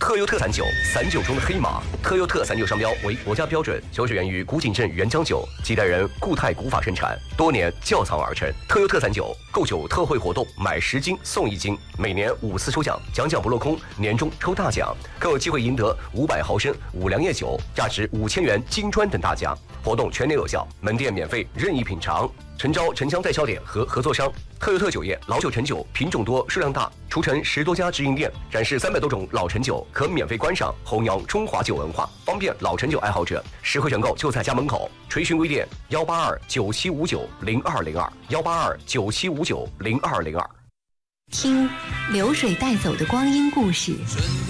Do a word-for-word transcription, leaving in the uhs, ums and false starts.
特优特散酒，散酒中的黑马。特优特散酒商标为国家标准，酒水源于古井镇原浆酒，几代人固态古法生产，多年窖藏而成。特优特散酒购酒特惠活动，买十斤送一斤，每年五次抽奖，奖奖不落空，年终抽大奖，更有机会赢得五百毫升五粮液酒，价值五千元金砖等大奖。活动全年有效，门店免费任意品尝。诚招城乡代销点和合作商。特优特酒业老酒陈酒品种多数量大，除城十多家直营店，展示三百多种老陈酒，可免费观赏，弘扬中华酒文化，方便老陈酒爱好者。实惠选购就在家门口。垂询微店幺八二九七五九零二零二幺八二九七五九零二零二。 听流水带走的光阴故事，